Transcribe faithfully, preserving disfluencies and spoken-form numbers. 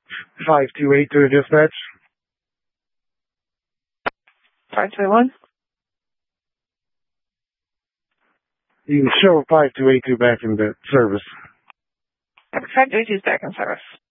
five two eight to dispatch. five two one? You can show five two eight two back in the service. five two eight two is back in service.